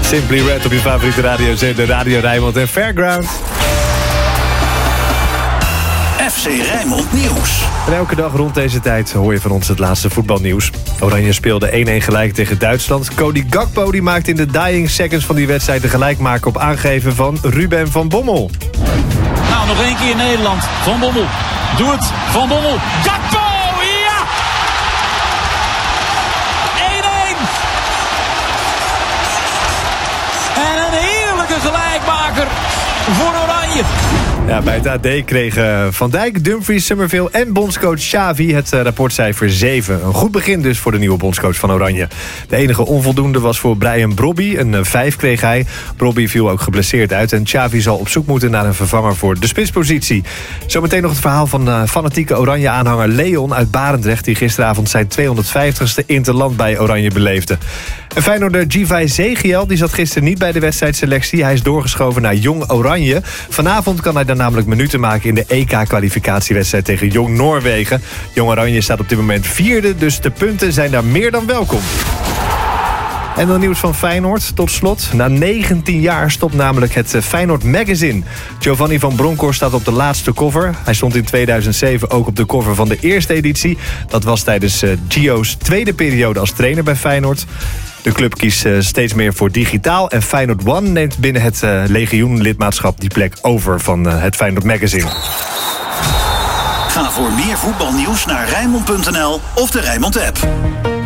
Simply Red op je favoriete radiozender Radio Rijnmond en Fairground. FC Rijnmond Nieuws. En elke dag rond deze tijd hoor je van ons het laatste voetbalnieuws. Oranje speelde 1-1 gelijk tegen Duitsland. Cody Gakpo die maakte in de dying seconds van die wedstrijd de gelijkmaker op aangeven van Ruben van Bommel. Nou, nog 1 keer Nederland. Van Bommel. Doe het. Van Bommel. Gakpo! Ja! 1-1. En een heerlijke gelijkmaker voor Oranje. Ja, bij het AD kregen Van Dijk, Dumfries, Summerville en bondscoach Xavi het rapportcijfer 7. Een goed begin dus voor de nieuwe bondscoach van Oranje. De enige onvoldoende was voor Brian Brobby. Een 5 kreeg hij. Brobby viel ook geblesseerd uit. En Xavi zal op zoek moeten naar een vervanger voor de spitspositie. Zometeen nog het verhaal van fanatieke Oranje-aanhanger Leon uit Barendrecht, die gisteravond zijn 250ste interland bij Oranje beleefde. En Feyenoorder Givay Zegiel die zat gisteren niet bij de wedstrijdselectie. Hij is doorgeschoven naar Jong Oranje. Vanavond kan hij dan namelijk minuten maken in de EK-kwalificatiewedstrijd tegen Jong Noorwegen. Jong Oranje staat op dit moment 4e, dus de punten zijn daar meer dan welkom. En dan nieuws van Feyenoord tot slot. Na 19 jaar stopt namelijk het Feyenoord Magazine. Giovanni van Bronckhorst staat op de laatste cover. Hij stond in 2007 ook op de cover van de eerste editie. Dat was tijdens Gio's tweede periode als trainer bij Feyenoord. De club kiest steeds meer voor digitaal. En Feyenoord One neemt binnen het legioen-lidmaatschap die plek over van het Feyenoord Magazine. Ga voor meer voetbalnieuws naar Rijnmond.nl of de Rijnmond app.